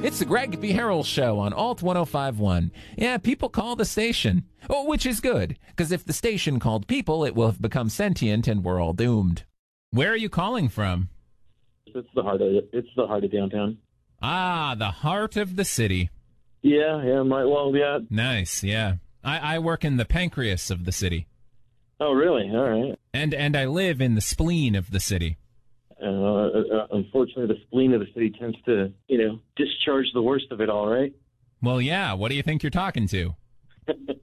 It's the Greg B. Harrell Show on Alt 1051. Yeah, people call the station. Oh, which is good, because if the station called people, it will have become sentient and we're all doomed. Where are you calling from? It's the heart of downtown. Ah, the heart of the city. Yeah, yeah. Nice, yeah. I work in the pancreas of the city. Oh, really? All right. And I live in the spleen of the city. Unfortunately, the spleen of the city tends to, discharge the worst of it all, right? Well, yeah. What do you think you're talking to?